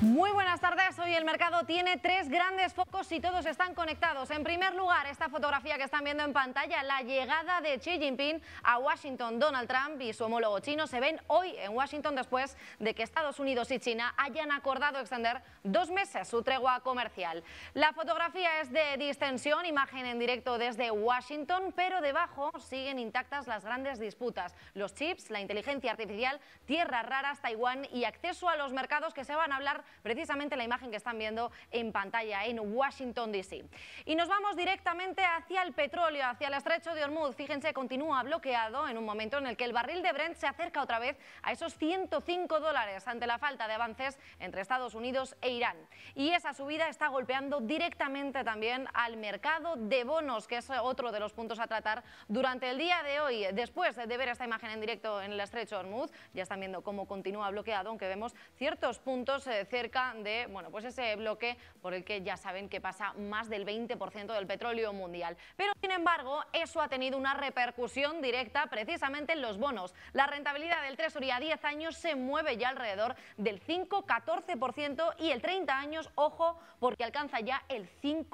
Muy buenas tardes, hoy el mercado tiene tres grandes focos y todos están conectados. En primer lugar, esta fotografía que están viendo en pantalla, la llegada de Xi Jinping a Washington. Donald Trump y su homólogo chino se ven hoy en Washington después de que Estados Unidos y China hayan acordado extender 2 meses su tregua comercial. La fotografía es de distensión, imagen en directo desde Washington, pero debajo siguen intactas las grandes disputas. Los chips, la inteligencia artificial, tierras raras, Taiwán y acceso a los mercados que se van a hablar precisamente la imagen que están viendo en pantalla en Washington DC. Y nos vamos directamente hacia el petróleo, hacia el estrecho de Hormuz. Fíjense, continúa bloqueado en un momento en el que el barril de Brent se acerca otra vez a esos $105 ante la falta de avances entre Estados Unidos e Irán. Y esa subida está golpeando directamente también al mercado de bonos, que es otro de los puntos a tratar durante el día de hoy. Después de ver esta imagen en directo en el estrecho de Hormuz, ya están viendo cómo continúa bloqueado, aunque vemos ciertos puntos cerca de pues ese bloque por el que ya saben que pasa más del 20% del petróleo mundial. Pero sin embargo, eso ha tenido una repercusión directa precisamente en los bonos. La rentabilidad del Treasury a 10 años se mueve ya alrededor del 5,14% y el 30 años, ojo, porque alcanza ya el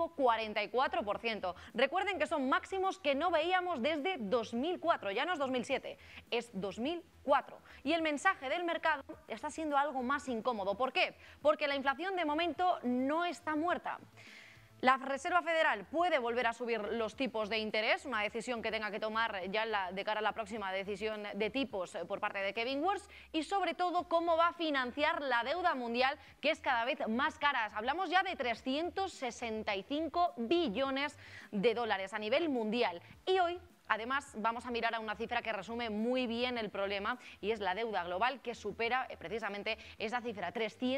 5,44%. Recuerden que son máximos que no veíamos desde 2004, ya no es 2007, es 2004. Y el mensaje del mercado está siendo algo más incómodo. ¿Por qué? Porque la inflación de momento no está muerta. La Reserva Federal puede volver a subir los tipos de interés, una decisión que tenga que tomar ya de cara a la próxima decisión de tipos por parte de Kevin Warsh, y sobre todo cómo va a financiar la deuda mundial, que es cada vez más cara. Hablamos ya de 365 billones de dólares a nivel mundial. Y hoy, además, vamos a mirar a una cifra que resume muy bien el problema, y es la deuda global, que supera precisamente esa cifra,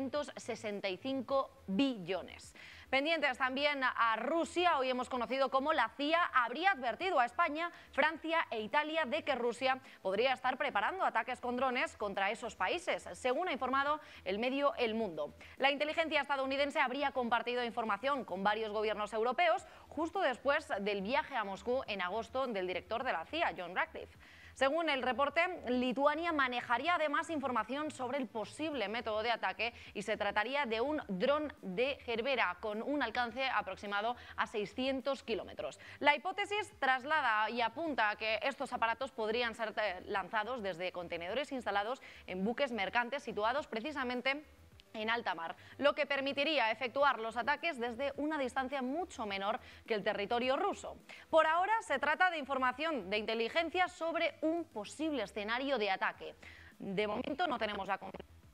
365 billones. Pendientes también a Rusia. Hoy hemos conocido cómo la CIA habría advertido a España, Francia e Italia de que Rusia podría estar preparando ataques con drones contra esos países, según ha informado el medio El Mundo. La inteligencia estadounidense habría compartido información con varios gobiernos europeos justo después del viaje a Moscú en agosto del director de la CIA, John Ratcliffe. Según el reporte, Lituania manejaría además información sobre el posible método de ataque y se trataría de un dron de Gerbera con un alcance aproximado a 600 kilómetros. La hipótesis traslada y apunta a que estos aparatos podrían ser lanzados desde contenedores instalados en buques mercantes situados precisamente en alta mar, lo que permitiría efectuar los ataques desde una distancia mucho menor que el territorio ruso. Por ahora se trata de información de inteligencia sobre un posible escenario de ataque. De momento no tenemos la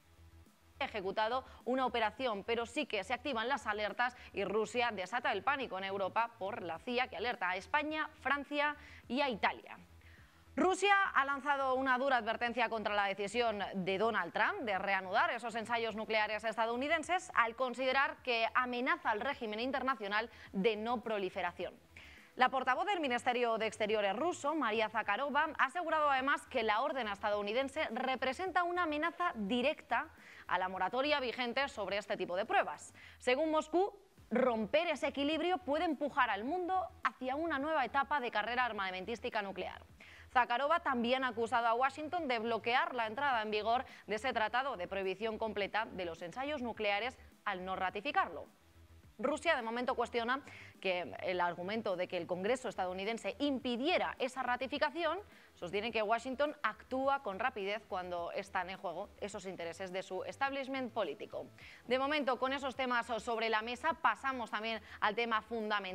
ejecutado una operación, pero sí que se activan las alertas y Rusia desata el pánico en Europa por la CIA, que alerta a España, Francia y a Italia. Rusia ha lanzado una dura advertencia contra la decisión de Donald Trump de reanudar esos ensayos nucleares estadounidenses al considerar que amenaza al régimen internacional de no proliferación. La portavoz del Ministerio de Exteriores ruso, María Zakharova, ha asegurado además que la orden estadounidense representa una amenaza directa a la moratoria vigente sobre este tipo de pruebas. Según Moscú, romper ese equilibrio puede empujar al mundo hacia una nueva etapa de carrera armamentística nuclear. Zakharova también ha acusado a Washington de bloquear la entrada en vigor de ese tratado de prohibición completa de los ensayos nucleares al no ratificarlo. Rusia de momento cuestiona que el argumento de que el Congreso estadounidense impidiera esa ratificación. Sostiene que Washington actúa con rapidez cuando están en juego esos intereses de su establishment político. De momento, con esos temas sobre la mesa, pasamos también al tema fundamental.